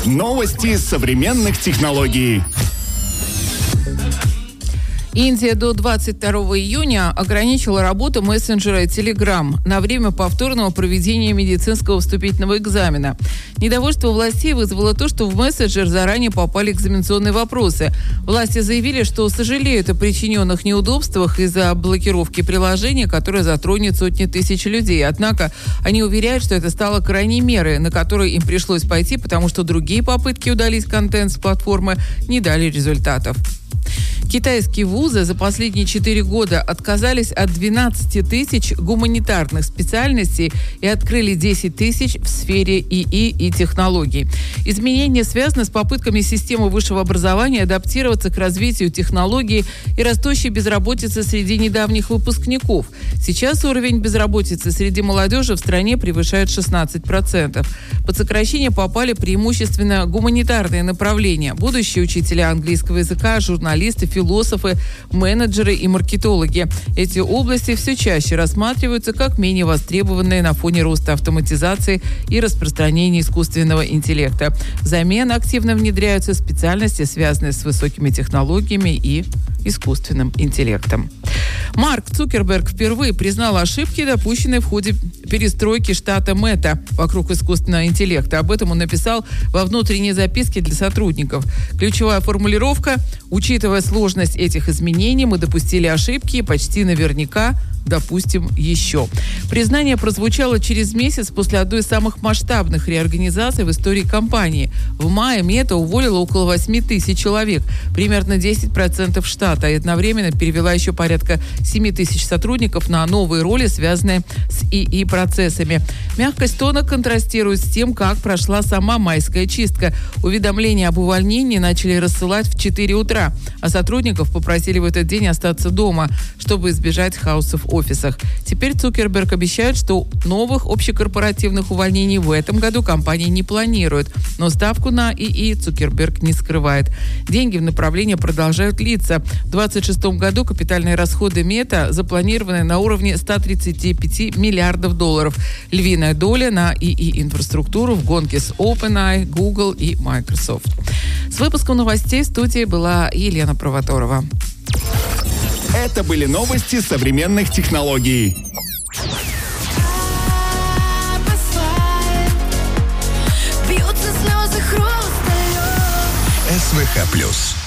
Новости современных технологий. Индия до 22 июня ограничила работу мессенджера Telegram на время повторного проведения медицинского вступительного экзамена. Недовольство властей вызвало то, что в мессенджер заранее попали экзаменационные вопросы. Власти заявили, что сожалеют о причиненных неудобствах из-за блокировки приложения, которое затронет сотни тысяч людей. Однако они уверяют, что это стало крайней мерой, на которую им пришлось пойти, потому что другие попытки удалить контент с платформы не дали результатов. Китайские вузы за последние 4 года отказались от 12 тысяч гуманитарных специальностей и открыли 10 тысяч в сфере ИИ и технологий. Изменения связаны с попытками системы высшего образования адаптироваться к развитию технологий и растущей безработицы среди недавних выпускников. Сейчас уровень безработицы среди молодежи в стране превышает 16%. Под сокращение попали преимущественно гуманитарные направления. Будущие учителя английского языка, журналисты, философы, менеджеры и маркетологи. Эти области все чаще рассматриваются как менее востребованные на фоне роста автоматизации и распространения искусственного интеллекта. Взамен активно внедряются специальности, связанные с высокими технологиями и искусственным интеллектом. Марк Цукерберг впервые признал ошибки, допущенные в ходе перестройки штата Мета вокруг искусственного интеллекта. Об этом он написал во внутренней записке для сотрудников. Ключевая формулировка: учитывая сложность этих изменений, мы допустили ошибки и почти наверняка допустим еще. Признание прозвучало через месяц после одной из самых масштабных реорганизаций в истории компании. В мае Мета уволила около 8 тысяч человек, примерно 10% штата, и одновременно перевела еще порядка 7 тысяч сотрудников на новые роли, связанные с ИИ-процессами. Мягкость тона контрастирует с тем, как прошла сама майская чистка. Уведомления об увольнении начали рассылать в 4 утра, а сотрудников попросили в этот день остаться дома, чтобы избежать хаоса в офисах. Теперь Цукерберг обещает, что новых общекорпоративных увольнений в этом году компания не планирует. Но ставку на ИИ Цукерберг не скрывает. Деньги в направлении продолжают литься. В 2026 году капитальные расходы Мета запланированы на уровне 135 миллиардов долларов. Львиная доля на ИИ-инфраструктуру в гонке с OpenAI, Google и Microsoft. С выпуском новостей в студии была Елена Провоторова. Это были новости современных технологий. СВХ+.